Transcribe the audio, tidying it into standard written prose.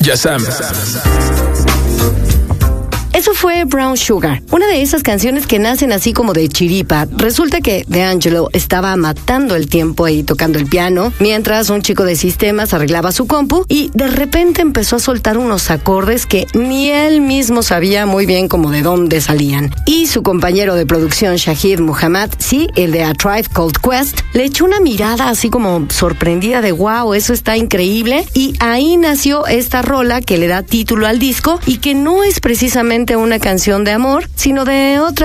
Yazam. Eso fue Brown Sugar, una de esas canciones que nacen así como de chiripa. Resulta que D'Angelo estaba matando el tiempo ahí tocando el piano, mientras un chico de sistemas arreglaba su compu y de repente empezó a soltar unos acordes que ni él mismo sabía muy bien como de dónde salían. Y su compañero de producción, Shahid Muhammad, sí, el de A Tribe Called Quest, le echó una mirada así como sorprendida de wow, eso está increíble. Y ahí nació esta rola que le da título al disco y que no es precisamente una canción de amor, sino de otra